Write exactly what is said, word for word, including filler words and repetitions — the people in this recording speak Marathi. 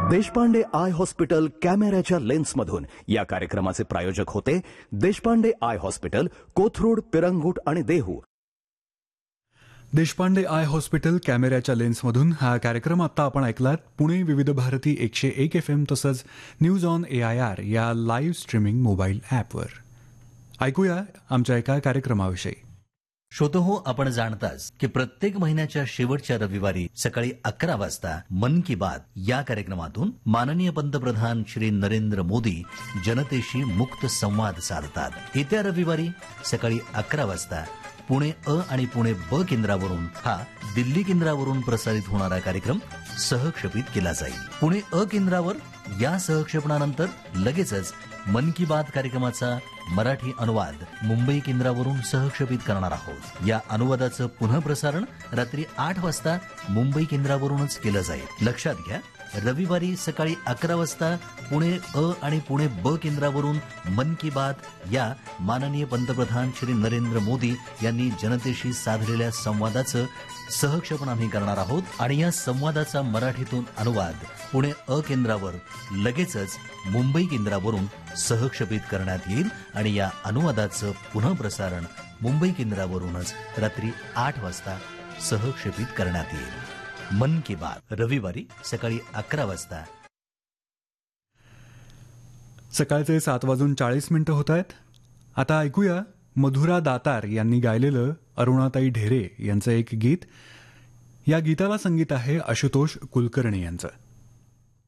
देशपांडे आय हॉस्पिटल कॅमेऱ्याच्या लेन्समधून या कार्यक्रमाचे प्रायोजक होते देशपांडे आय हॉस्पिटल, कोथरूड, पिरंगुट आणि देहू. देशपांडे आय हॉस्पिटल कॅमेऱ्याच्या लेन्समधून हा कार्यक्रम आता आपण ऐकलात. पुणे विविध भारती एकशे एक एफ एम तसंच news on A I R या लाईव्ह स्ट्रीमिंग मोबाईल ॲपवर. ऐकूया आमच्या एका कार्यक्रमाविषयी. श्रोतहो, आपण जाणताच की प्रत्येक महिन्याच्या शेवटच्या रविवारी सकाळी अकरा वाजता मन की बात या कार्यक्रमातून माननीय पंतप्रधान श्री नरेंद्र मोदी जनतेशी मुक्त संवाद साधतात. येत्या रविवारी सकाळी अकरा वाजता पुणे अ आणि पुणे ब केंद्रावरून हा दिल्ली केंद्रावरून प्रसारित होणारा कार्यक्रम सहक्षेपित केला जाईल. पुणे अ केंद्रावर या सहक्षेपणानंतर लगेचच मन की बात कार्यक्रमाचा मराठी अनुवाद मुंबई केंद्रावरून सहक्षेपित करणार आहोत. या अनुवादाचं पुनःप्रसारण रात्री आठ वाजता मुंबई केंद्रावरूनच केलं जाईल. लक्षात घ्या, रविवारी सकाळी अकरा वाजता पुणे अ आणि पुणे ब केंद्रावरून मन की बात या माननीय पंतप्रधान श्री नरेंद्र मोदी यांनी जनतेशी साधलेल्या संवादाचं सहक्षेपण आम्ही करणार आहोत आणि या संवादाचा मराठीतून अनुवाद पुणे अ केंद्रावर लगेचच मुंबई केंद्रावरून सहक्षेपित करण्यात येईल आणि या अनुवादाचं पुनःप्रसारण मुंबई केंद्रावरूनच रात्री आठ वाजता सहक्षेपित करण्यात येईल. मन की बात रविवारी सकाळी अकरा वाजता. सकाळचे सात वाजून चाळीस मिनिटं होत आहेत. आता ऐकूया मधुरा दातार यांनी गायलेलं अरुणाताई ढेरे यांचं एक गीत. या गीताला संगीत आहे आशुतोष कुलकर्णी यांचं.